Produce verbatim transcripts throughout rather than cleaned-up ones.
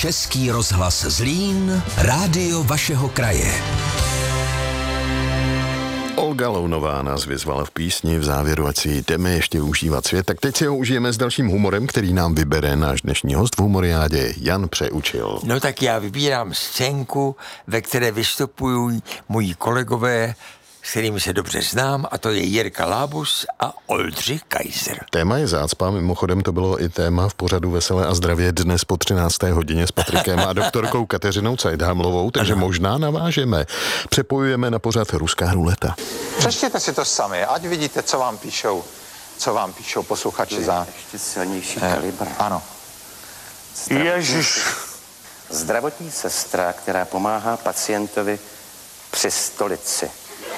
Český rozhlas Zlín, rádio vašeho kraje. Olga Lounová nás vyzvala v písni v závěru, ať si jdeme ještě užívat svět. Tak teď si ho užijeme s dalším humorem, který nám vybere náš dnešní host v humoriádě Jan Přeučil. No tak já vybírám scénku, ve které vystupují moji kolegové, s kterými se dobře znám, a to je Jirka Lábus a Oldřich Kaiser. Téma je zácpa, mimochodem to bylo i téma v pořadu Veselé a zdravě dnes po třinácté hodině s Patrikem a doktorkou Kateřinou Cajdhamlovou, takže ano, možná navážeme. Přepojujeme na pořad Ruská ruleta. Přečtěte si to sami, ať vidíte, co vám píšou, co vám píšou posluchači za... Ještě silnější eh, kalibr. Ano. Ježiš. Zdravotní sestra, která pomáhá pacientovi při stolici.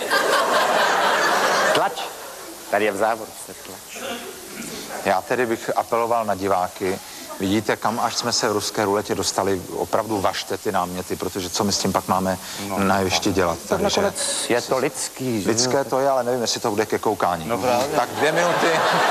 Tlač. Tady je v závorce tlač. Já tedy bych apeloval na diváky. Vidíte, kam až jsme se v ruské ruletě dostali, opravdu važte ty náměty, protože co my s tím pak máme no, na ještě dělat. Tak nakonec je to lidský. Že? Lidské to je, ale nevím, jestli to bude ke koukání. No právě. Tak dvě minuty.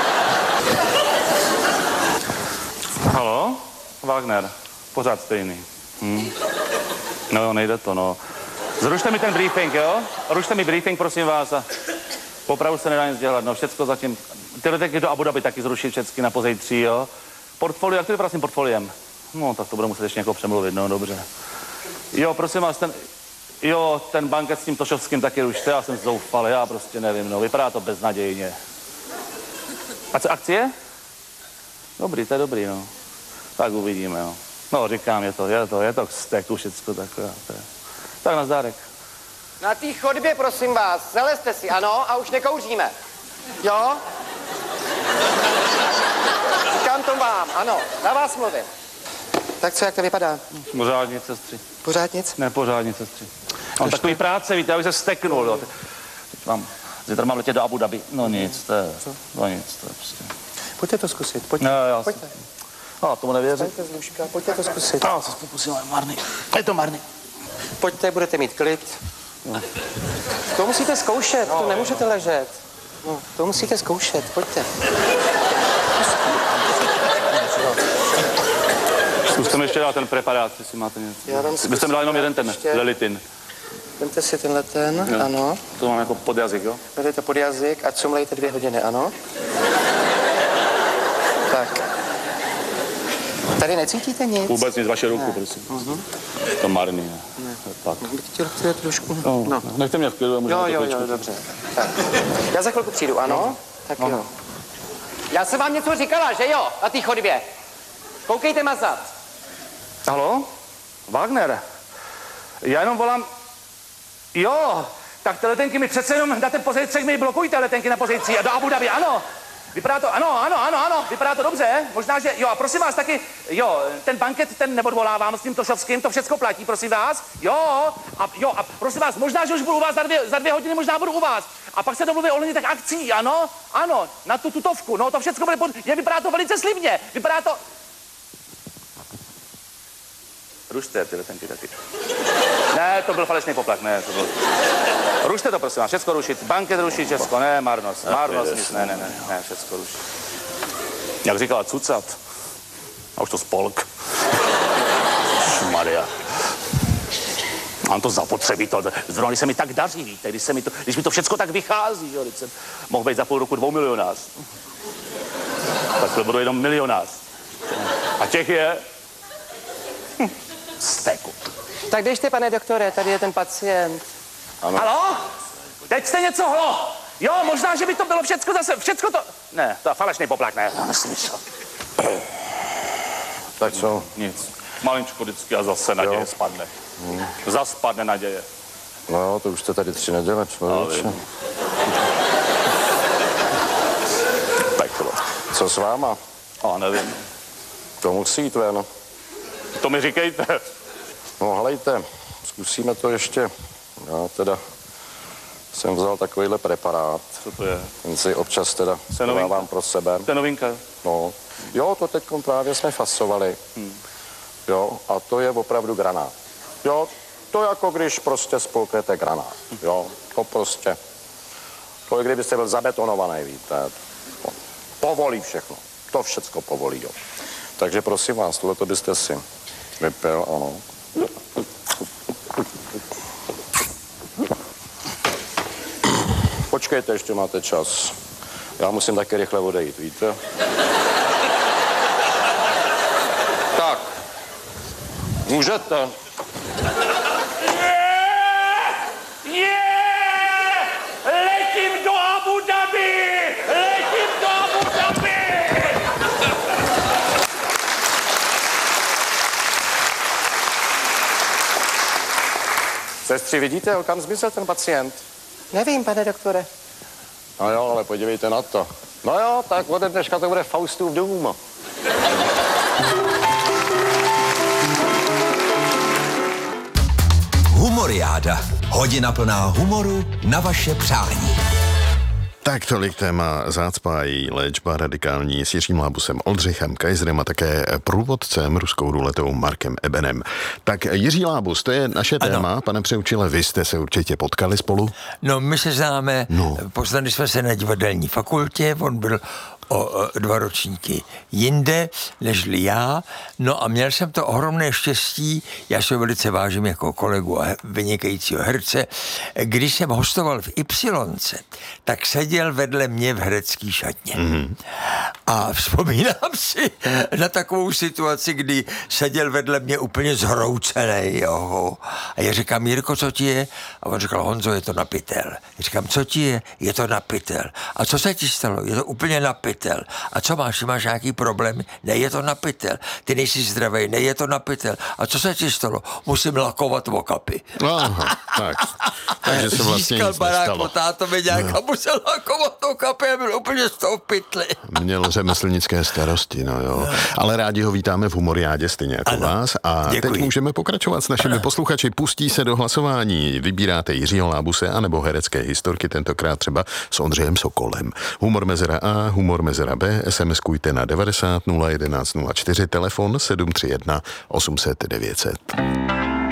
Halo? Wagner. Pořád stejný. Hm. No, nejde to, no. Zrušte mi ten briefing, jo? Rušte mi briefing, prosím vás. A opravdu se nedá nic dělat, no, všecko zatím. Ty letenky do Abu Dhabi taky zrušit všecky na pozejtří, jo? Portfolio, jak to vypadá s tím portfoliem? No, tak to budu muset ještě někoho přemluvit, no, dobře. Jo, prosím vás, ten... Jo, ten banket s tím Tošovským taky rušte, já jsem zoufal, já prostě nevím, no, vypadá to beznadějně. A co, akcie? Dobrý, to je dobrý, no. Tak uvidíme, no. No, říkám, je to, je to, je to k steku všecko takové, to je... Tak nazdárek. Na té chodbě, prosím vás, zalezte si, ano, a už nekouříme. Jo? Říkám to vám, ano, na vás mluvím. Tak co, jak to vypadá? Pořád nic, sestři. Pořád nic? Ne, pořád nic, sestři. Mám takový práce, víte, abych se steknul, jo. Teď mám, zítra mám letět do Abu Dhabi. No nic, to je, to nic, to je prostě. Pojďte to zkusit, pojďte. No, já pojďte. A tomu nevěřím. Pojďte z lůžka, pojďte to zkusit. Já se pokusím, ale marný. Je to marný. Pojďte, budete mít klid. No. To musíte zkoušet, no, to nemůžete ležet. No, to musíte zkoušet, pojďte. Zkuste mi ještě dát ten preparát, jestli máte něco. Já vám Vy jste mi dal jenom jeden ten, ještě. Lelitin. Vemte si tenhle ten, jo. Ano. To mám jako pod jazyk, jo? Berete pod jazyk a cumlejte dvě hodiny, ano. Tak. Tady necítíte nic? Vůbec nic, vaše ruku, prosím. Uh-huh. To marný, ne. ne. Tak. Bych chtěl chtěl trošku. No, no. Nechte mě v klidu, můžu Jo, to jo, kličku. jo, dobře. Tak. Já za chvilku přijdu, ano? No. Tak no. Jo. Já jsem vám něco říkala, že jo, na té chodbě. Koukejte mazat. Halo? Wagner? Já jenom volám... Jo, tak ty letenky mi přece jenom na ten pozejtřek mi blokujte letenky na pozejtří a do Abu Dhabi, ano. Vypadá to, ano, ano, ano, ano, vypadá to dobře, možná, že, jo, a prosím vás taky, jo, ten banket, ten neodvolávám s tím Tošovským, to všecko platí, prosím vás, jo, a jo, a prosím vás, možná, že už budu u vás za dvě, za dvě hodiny, možná budu u vás, a pak se domluví ohledně tak akcí, ano, ano, na tu tutovku, no, to všecko bude pod, je, vypadá to velice slibně, vypadá to... Rušte ty letenky taky. Ne, to byl falešný poplach, ne, to byl... Rušte to, prosím vás, všecko rušit, banket rušit, všecko, ne, marnost, marnost, nic, ne, ne, ne, ne, všecko rušit. Jak říkala cucat, a už to spolk. Maria. Mám to zapotřebí, to, zrovna když se mi tak daří, víte, když, se mi to, když mi to všecko tak vychází, jo, když jsem mohl být za půl roku dvou milionář. Takhle budu jenom milionář. A těch je... Hm, steku. Tak běžte, pane doktore, tady je ten pacient. Ano. Halo? Teď jste něco, hlo? Jo, možná, že by to bylo všecko zase, všecko to... Ne, to je falešný poplach, ne, já neslyšel. Tak co? Nic. Malinčko vždycky a zase naděje jo. Spadne. Hmm. Zas spadne naděje. No, to už jste tady tři neděle, člověče. Peklo. Co s váma? A nevím. To musí jít ven. To mi říkejte. No, hlejte, zkusíme to ještě. Já teda jsem vzal takovýhle preparát. Co to je? Ten si občas teda dávám pro sebe. To je novinka. No, jo, to teď právě jsme fasovali. Hmm. Jo, a to je opravdu granát. Jo, to jako když prostě spolknete granát. Jo, to prostě. To je kdybyste byl zabetonovaný, víte. Povolí všechno. To všecko povolí, jo. Takže prosím vás, tohleto byste si Vypil, ano. Počkejte, ještě máte čas. Já musím taky rychle odejít, víte? Tak. Můžete. Letím do Abu Dhabi! Letím do Abu Dhabi! Sestři, vidíte, kam zmizel ten pacient? Nevím, pane doktore. No jo, ale podívejte na to. No jo, tak ode dneška to bude Faustův dům. Humoriáda. Hodina plná humoru na vaše přání. Tak tolik téma zácpa a její léčba radikální s Jiřím Lábusem, Oldřichem Kaiserem a také průvodcem ruskou ruletou Markem Ebenem. Tak Jiří Lábus, to je naše Ano. téma. Pane Přeučile, vy jste se určitě potkali spolu? No, my se známe, No. poznali jsme se na divadelní fakultě, on byl o, o dva ročníky jinde, nežli já, no a měl jsem to ohromné štěstí, já se ho velice vážím jako kolegu a vynikajícího herce, když jsem hostoval v Ypsilonce, tak seděl vedle mě v herecký šatně. Mm-hmm. A vzpomínám si na takovou situaci, kdy seděl vedle mě úplně zhroucený, jo. A já říkám, Jirko, co ti je? A on říkal, Honzo, je to na pytel. Já říkám, co ti je? Je to na pytel. A co se ti stalo? Je to úplně na pytel. A co máš? Máš nějaký problém? Ne, je to na pytel. Ty nejsi zdravý, ne, je to na pytel. A co se ti stalo? Musím lakovat okapy. Aha, tak. Takže se vlastně Získal nic barák nestalo. po tátovi nějak a musel lakovat okapy a byl úplně z toho v pytli. Měl řemeslnické starosti, no jo. Ale rádi ho vítáme v Humoriádě stejně jako Ano, vás. A děkuji. teď můžeme pokračovat s našimi posluchači. Pustí se do hlasování. Vybíráte Jiřího Lábuse anebo herecké historky, tentokrát třeba s Ondřejem Sokolem. Humor mezera A, humor mezera B, SMSkujte na devadesát nula jedenáct nula čtyři, telefon sedm tři jedna osm set devět set.